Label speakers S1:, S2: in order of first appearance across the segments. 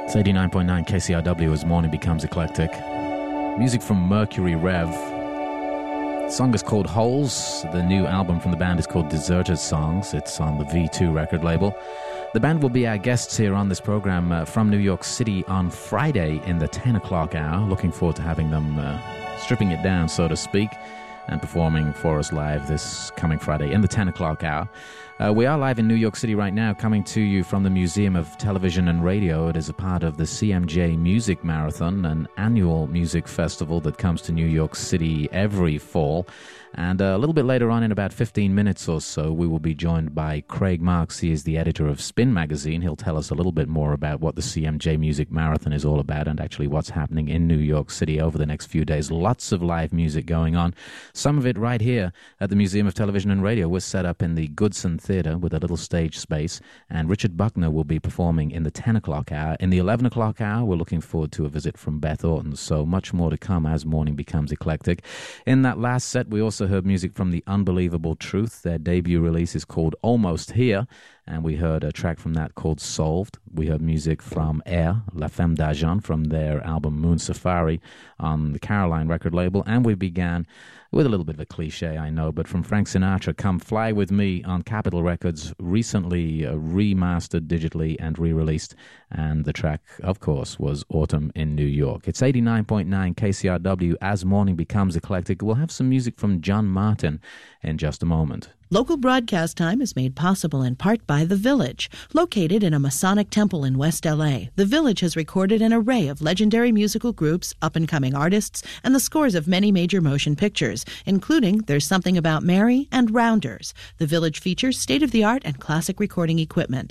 S1: It's 89.9 KCRW as morning becomes eclectic. Music from Mercury Rev. The song is called Holes. The new album from the band is called Deserted Songs. It's on the V2 record label. The band will be our guests here on this program from New York City on Friday in the 10 o'clock hour. Looking forward to having them stripping it down, so to speak, and performing for us live this coming Friday in the 10 o'clock hour. We are live in New York City right now, coming to you from the Museum of Television and Radio. It is a part of the CMJ Music Marathon, an annual music festival that comes to New York City every fall. And a little bit later on, in about 15 minutes or so, we will be joined by Craig Marks. He is the editor of Spin Magazine. He'll tell us a little bit more about what the CMJ Music Marathon is all about and actually what's happening in New York City over the next few days. Lots of live music going on. Some of it right here at the Museum of Television and Radio. We're set up in the Goodson Theatre with a little stage space, and Richard Buckner will be performing in the 10 o'clock hour. In the 11 o'clock hour, we're looking forward to a visit from Beth Orton. So much more to come as morning becomes eclectic. In that last set, we also heard music from The Unbelievable Truth. Their debut release is called Almost Here, and we heard a track from that called Solved. We heard music from Air, La Femme d'Argent, from their album Moon Safari on the Caroline record label, and we began with a little bit of a cliche, I know, but from Frank Sinatra, Come Fly With Me on Capitol Records, recently remastered digitally and re-released, and the track, of course, was Autumn in New York. It's 89.9 KCRW as morning becomes eclectic. We'll have some music from John Martin in just a moment.
S2: Local broadcast time is made possible in part by The Village. Located in a Masonic temple in West L.A., The Village has recorded an array of legendary musical groups, up-and-coming artists, and the scores of many major motion pictures, including There's Something About Mary and Rounders. The Village features state-of-the-art and classic recording equipment.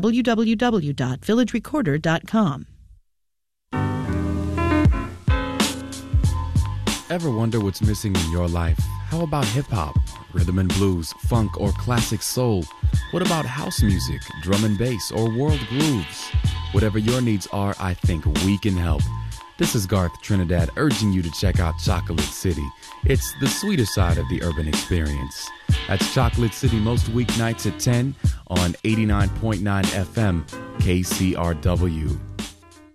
S2: www.villagerecorder.com.
S3: Ever wonder what's missing in your life? How about hip-hop, rhythm and blues, funk, or classic soul? What about house music, drum and bass, or world grooves? Whatever your needs are, I think we can help. This is Garth Trinidad urging you to check out Chocolate City. It's the sweeter side of the urban experience. That's Chocolate City most weeknights at 10 on 89.9 FM KCRW.